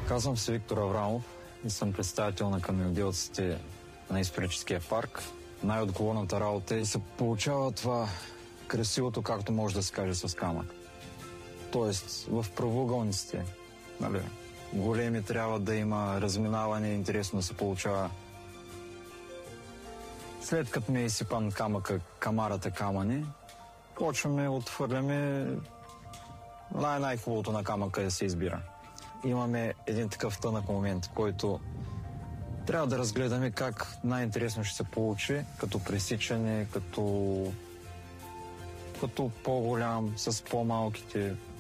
Казвам се Виктор Аврамов и съм представител на каменоделците на историческия парк. Най-отговорната работа е се получава това красивото, както може да се каже, с камък. Тоест, в правоъгълниците, нали, големи трябва да има разминаване, интересно да се получава. След като ми е изсипан камъка, камарата камъни, почваме, отхвърляме най-хубавото на камъка да се избира. Имаме един такъв тънък момент, който трябва да разгледаме как най-интересно ще се получи, като пресичане, като по-голям, с по-малките.